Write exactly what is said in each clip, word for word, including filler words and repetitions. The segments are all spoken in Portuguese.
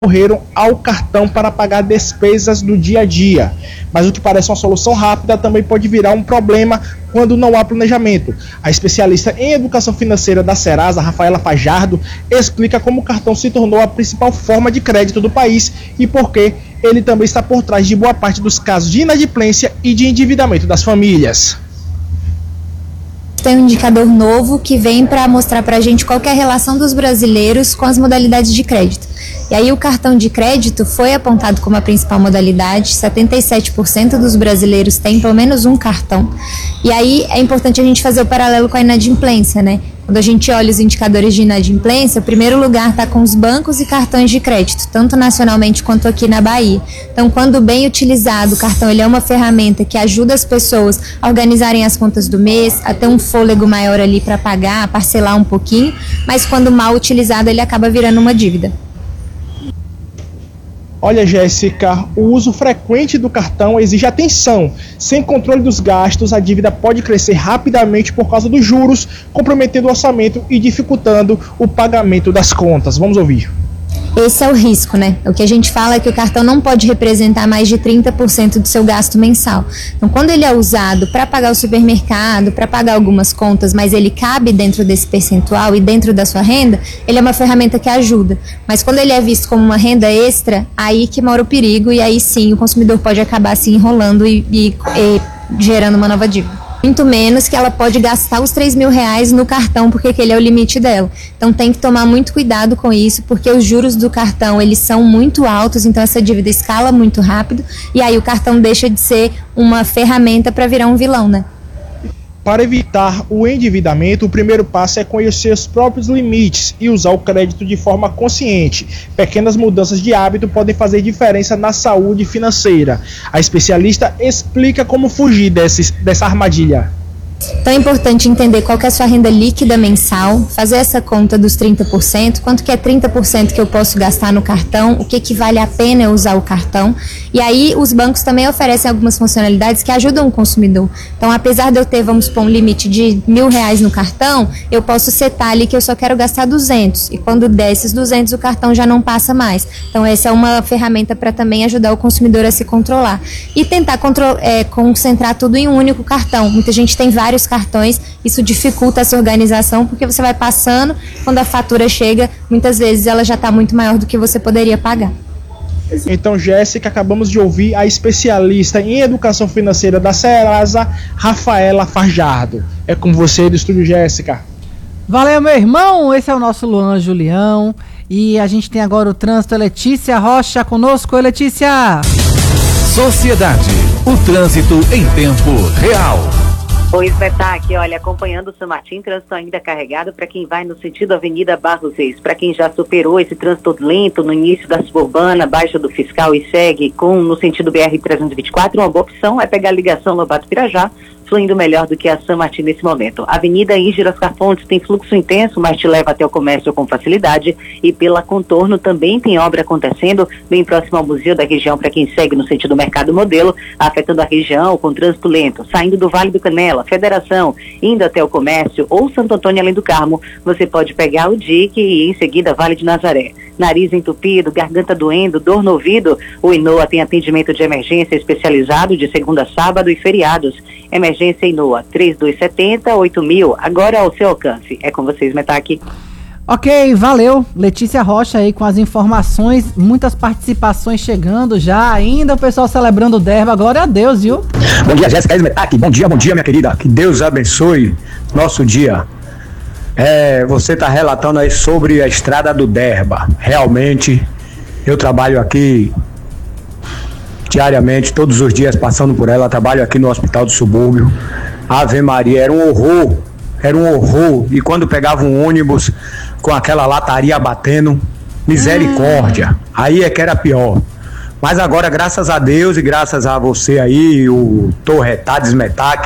recorreram ao cartão para pagar despesas do dia a dia. Mas o que parece uma solução rápida também pode virar um problema quando não há planejamento. A especialista em educação financeira da Serasa, Rafaela Fajardo, explica como o cartão se tornou a principal forma de crédito do país e por que ele também está por trás de boa parte dos casos de inadimplência e de endividamento das famílias. Tem um indicador novo que vem para mostrar para a gente qual que é a relação dos brasileiros com as modalidades de crédito. E aí o cartão de crédito foi apontado como a principal modalidade, setenta e sete por cento dos brasileiros têm pelo menos um cartão. E aí é importante a gente fazer o paralelo com a inadimplência, né? Quando a gente olha os indicadores de inadimplência, o primeiro lugar está com os bancos e cartões de crédito, tanto nacionalmente quanto aqui na Bahia. Então, quando bem utilizado, o cartão ele é uma ferramenta que ajuda as pessoas a organizarem as contas do mês, a ter um fôlego maior ali para pagar, a parcelar um pouquinho, mas quando mal utilizado, ele acaba virando uma dívida. Olha, Jéssica, o uso frequente do cartão exige atenção. Sem controle dos gastos, a dívida pode crescer rapidamente por causa dos juros, comprometendo o orçamento e dificultando o pagamento das contas. Vamos ouvir. Esse é o risco, né? O que a gente fala é que o cartão não pode representar mais de trinta por cento do seu gasto mensal. Então, quando ele é usado para pagar o supermercado, para pagar algumas contas, mas ele cabe dentro desse percentual e dentro da sua renda, ele é uma ferramenta que ajuda. Mas quando ele é visto como uma renda extra, aí que mora o perigo e aí sim o consumidor pode acabar se enrolando e, e, e gerando uma nova dívida. Muito menos que ela pode gastar os três mil reais no cartão, porque aquele é o limite dela. Então tem que tomar muito cuidado com isso, porque os juros do cartão eles são muito altos, então essa dívida escala muito rápido, e aí o cartão deixa de ser uma ferramenta para virar um vilão, né? Para evitar o endividamento, o primeiro passo é conhecer os próprios limites e usar o crédito de forma consciente. Pequenas mudanças de hábito podem fazer diferença na saúde financeira. A especialista explica como fugir desse, dessa armadilha. Então é importante entender qual que é a sua renda líquida mensal, fazer essa conta dos trinta por cento, quanto que é trinta por cento que eu posso gastar no cartão, o que que vale a pena eu usar o cartão. E aí os bancos também oferecem algumas funcionalidades que ajudam o consumidor. Então, apesar de eu ter, vamos supor, um limite de mil reais no cartão, eu posso setar ali que eu só quero gastar duzentos. E quando der esses duzentos, o cartão já não passa mais. Então, essa é uma ferramenta para também ajudar o consumidor a se controlar. E tentar contro- é, concentrar tudo em um único cartão. Muita gente tem vários vários cartões, isso dificulta essa organização, porque você vai passando, quando a fatura chega, muitas vezes ela já está muito maior do que você poderia pagar. Então, Jéssica, acabamos de ouvir a especialista em educação financeira da Serasa, Rafaela Fajardo. É com você do estúdio, Jéssica. Valeu, meu irmão, esse é o nosso Luan Julião, e a gente tem agora o trânsito, Letícia Rocha conosco. Oi, Letícia! Sociedade, o trânsito em tempo real. Oi, Svetac, olha, acompanhando o São Martim, trânsito ainda carregado para quem vai no sentido Avenida Barros Reis. Para quem já superou esse trânsito lento no início da suburbana, Baixa do Fiscal e segue com no sentido B R trezentos e vinte e quatro, uma boa opção é pegar a ligação Lobato-Pirajá, fluindo melhor do que a São Martim nesse momento. Avenida Íngera Fontes tem fluxo intenso, mas te leva até o comércio com facilidade, e pela Contorno também tem obra acontecendo, bem próximo ao Museu da Região para quem segue no sentido Mercado Modelo, afetando a região com trânsito lento. Saindo do Vale do Canela, Federação, indo até o comércio ou Santo Antônio Além do Carmo, você pode pegar o D I C e em seguida Vale de Nazaré. Nariz entupido, garganta doendo, dor no ouvido, o Inoa tem atendimento de emergência especializado de segunda a sábado e feriados. Emergência Inoa, três dois sete zero, oito mil, agora ao seu alcance. É com vocês, Metac. Ok, valeu. Letícia Rocha aí com as informações, muitas participações chegando já, ainda o pessoal celebrando o Derba, glória a Deus, viu? Bom dia, Jéssica Metac, bom dia, bom dia, minha querida, que Deus abençoe nosso dia. É, você está relatando aí sobre a estrada do Derba. Realmente, eu trabalho aqui diariamente, todos os dias passando por ela, trabalho aqui no Hospital do Subúrbio. Ave Maria, era um horror, era um horror. E quando pegava um ônibus com aquela lataria batendo, misericórdia, aí é que era pior. Mas agora, graças a Deus e graças a você aí, o Torretades Metac,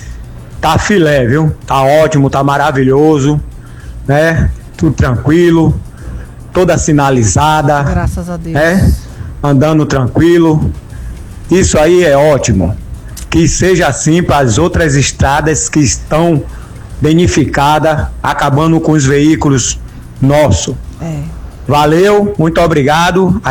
tá filé, viu? Tá ótimo, tá maravilhoso, né? Tudo tranquilo, toda sinalizada. Graças a Deus. Né? Andando tranquilo. Isso aí é ótimo. Que seja assim para as outras estradas que estão danificadas, acabando com os veículos nossos. É. Valeu, muito obrigado.